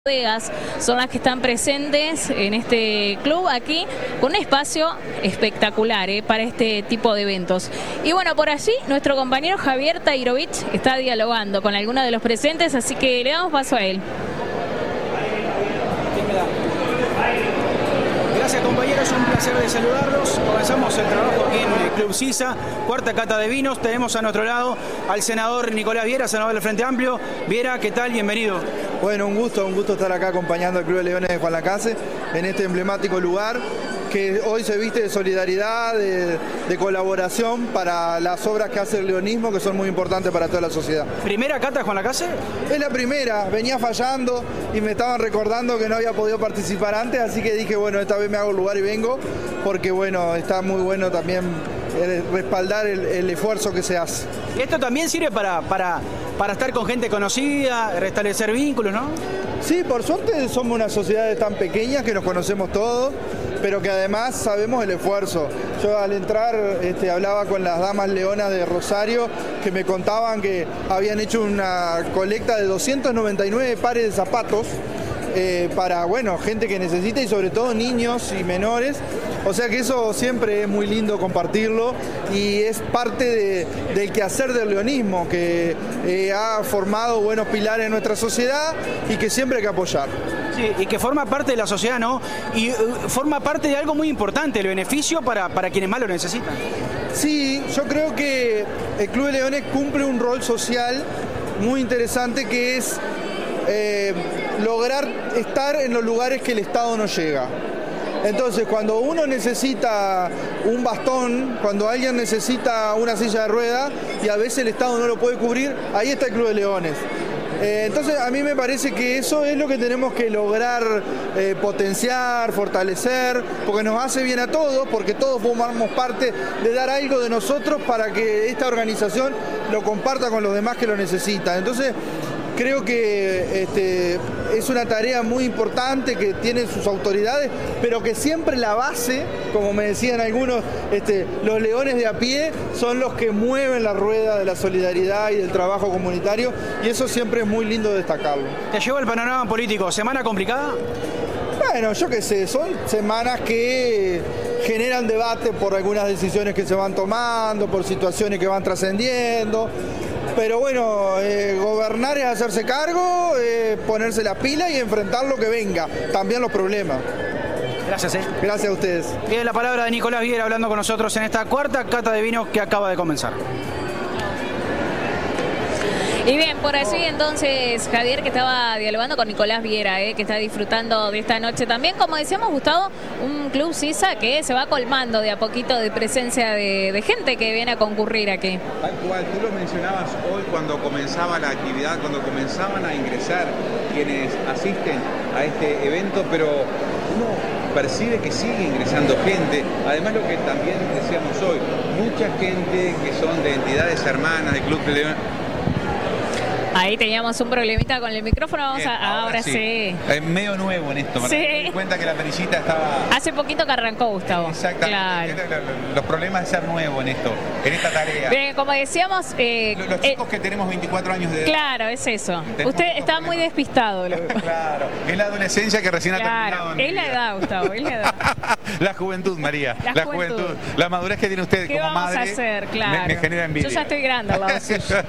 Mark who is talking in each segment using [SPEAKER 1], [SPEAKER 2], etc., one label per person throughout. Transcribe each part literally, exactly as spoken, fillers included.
[SPEAKER 1] bodegas son las que están presentes en este club aquí, con un espacio espectacular ¿eh? para este tipo de eventos. Y bueno, por allí nuestro compañero Javier Tairovich está dialogando con algunos de los presentes, así que le damos paso a él.
[SPEAKER 2] Gracias, compañeros, un placer de saludarlos. Comenzamos el trabajo aquí en el Club Sisa, cuarta cata de vinos. Tenemos a nuestro lado al senador Nicolás Viera, senador del Frente Amplio. Viera, ¿qué tal? Bienvenido.
[SPEAKER 3] Bueno, un gusto, un gusto estar acá acompañando al Club de Leones de Juan Lacase en este emblemático lugar que hoy se viste de solidaridad, de, de colaboración para las obras que hace el leonismo, que son muy importantes para toda la sociedad.
[SPEAKER 2] ¿Primera cata de Juan Lacase?
[SPEAKER 3] Es la primera, venía fallando y me estaban recordando que no había podido participar antes, así que dije, bueno, esta vez me hago lugar y vengo, porque bueno, está muy bueno también respaldar el, el esfuerzo que se hace.
[SPEAKER 2] Esto también sirve para, para, para estar con gente conocida, restablecer vínculos, ¿no?
[SPEAKER 3] Sí, por suerte somos una sociedad tan pequeña que nos conocemos todos, pero que además sabemos el esfuerzo. Yo al entrar este, hablaba con las damas leonas de Rosario que me contaban que habían hecho una colecta de doscientos noventa y nueve pares de zapatos eh, para bueno, gente que necesita y sobre todo niños y menores. O sea que eso siempre es muy lindo compartirlo y es parte de, del quehacer del leonismo que eh, ha formado buenos pilares en nuestra sociedad y que siempre hay que apoyar.
[SPEAKER 2] Sí, y que forma parte de la sociedad, ¿no? Y uh, forma parte de algo muy importante, el beneficio para, para quienes más lo necesitan.
[SPEAKER 3] Sí, yo creo que el Club de Leones cumple un rol social muy interesante que es eh, lograr estar en los lugares que el Estado no llega. Entonces, cuando uno necesita un bastón, cuando alguien necesita una silla de ruedas y a veces el Estado no lo puede cubrir, ahí está el Club de Leones. Eh, entonces, a mí me parece que eso es lo que tenemos que lograr eh, potenciar, fortalecer, porque nos hace bien a todos, porque todos formamos parte de dar algo de nosotros para que esta organización lo comparta con los demás que lo necesitan. Entonces, creo que este, es una tarea muy importante que tienen sus autoridades, pero que siempre la base, como me decían algunos, este, los leones de a pie son los que mueven la rueda de la solidaridad y del trabajo comunitario, y eso siempre es muy lindo destacarlo.
[SPEAKER 2] ¿Te llevó el panorama político? ¿Semana complicada?
[SPEAKER 3] Bueno, yo qué sé, son semanas que generan debate por algunas decisiones que se van tomando, por situaciones que van trascendiendo. Pero bueno, eh, gobernar es hacerse cargo, eh, ponerse la pila y enfrentar lo que venga, también los problemas.
[SPEAKER 2] Gracias, eh.
[SPEAKER 3] Gracias a ustedes.
[SPEAKER 2] Tiene la palabra de Nicolás Viera hablando con nosotros en esta cuarta cata de vinos que acaba de comenzar.
[SPEAKER 1] Y bien, por allí entonces Javier, que estaba dialogando con Nicolás Viera, eh, que está disfrutando de esta noche también, como decíamos, Gustavo, un Club Sisa que se va colmando de a poquito de presencia de, de gente que viene a concurrir aquí.
[SPEAKER 4] Tal cual, tú lo mencionabas hoy cuando comenzaba la actividad, cuando comenzaban a ingresar quienes asisten a este evento, pero uno percibe que sigue ingresando gente. Además, lo que también decíamos hoy, mucha gente que son de entidades hermanas del Club de Leones.
[SPEAKER 1] Ahí teníamos un problemita con el micrófono, vamos
[SPEAKER 4] Bien,
[SPEAKER 1] a, ahora, ahora sí. sí.
[SPEAKER 4] Es medio nuevo en esto,
[SPEAKER 1] sí.
[SPEAKER 4] Me di cuenta que la perillita estaba...
[SPEAKER 1] Hace poquito que arrancó, Gustavo.
[SPEAKER 4] Exactamente, claro. Los problemas de ser nuevo en esto, en esta tarea.
[SPEAKER 1] Bien, como decíamos... Eh,
[SPEAKER 4] los, los chicos eh, que tenemos veinticuatro años de edad.
[SPEAKER 1] Claro, es eso. Usted está muy despistado.
[SPEAKER 4] Claro, es la adolescencia que recién
[SPEAKER 1] claro,
[SPEAKER 4] ha terminado.
[SPEAKER 1] Es la edad, Gustavo, es la edad.
[SPEAKER 4] La juventud, María, la, la juventud. juventud. La madurez que tiene usted
[SPEAKER 1] ¿Qué
[SPEAKER 4] como
[SPEAKER 1] vamos
[SPEAKER 4] madre
[SPEAKER 1] a hacer? Claro.
[SPEAKER 4] me, me genera envidia.
[SPEAKER 1] Yo ya estoy grande al lado suyo.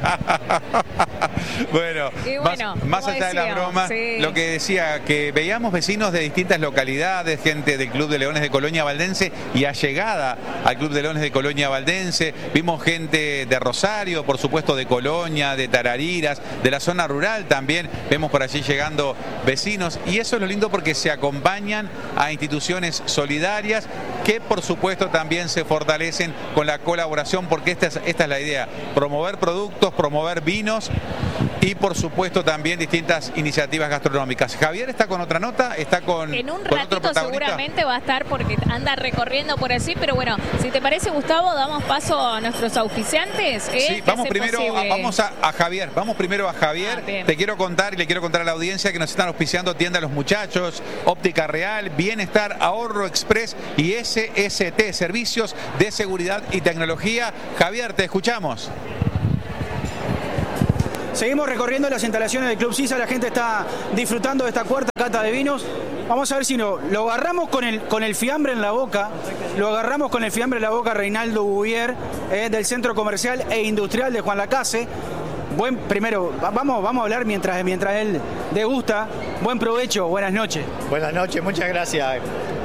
[SPEAKER 4] Bueno,
[SPEAKER 1] y bueno,
[SPEAKER 4] más, más allá decíamos, de la broma, sí. Lo que decía, que veíamos vecinos de distintas localidades, gente del Club de Leones de Colonia Valdense y allegada al Club de Leones de Colonia Valdense, vimos gente de Rosario, por supuesto de Colonia, de Tarariras, de la zona rural también, vemos por allí llegando vecinos y eso es lo lindo porque se acompañan a instituciones solidarias que por supuesto también se fortalecen con la colaboración porque esta es, esta es la idea, promover productos, promover vinos y por supuesto también distintas iniciativas gastronómicas. Javier está con otra nota, está con
[SPEAKER 1] En un
[SPEAKER 4] con
[SPEAKER 1] ratito
[SPEAKER 4] otro
[SPEAKER 1] seguramente va a estar porque anda recorriendo por allí, pero bueno, si te parece, Gustavo, damos paso a nuestros auspiciantes. ¿eh?
[SPEAKER 4] Sí, vamos primero a, vamos a, a Javier, vamos primero a Javier. Ah, te quiero contar y le quiero contar a la audiencia que nos están auspiciando Tienda Los Muchachos, Óptica Real, Bienestar, Ahorro Express y S S T, Servicios de Seguridad y Tecnología. Javier, te escuchamos.
[SPEAKER 2] Seguimos recorriendo las instalaciones del Club Sisa, la gente está disfrutando de esta cuarta cata de vinos. Vamos a ver si no, lo agarramos con el, con el fiambre en la boca, lo agarramos con el fiambre en la boca Reinaldo Bouvier, eh, del Centro Comercial e Industrial de Juan Lacase. Buen, primero, vamos, vamos a hablar mientras, mientras él degusta. Buen provecho, buenas noches.
[SPEAKER 5] Buenas noches, muchas gracias.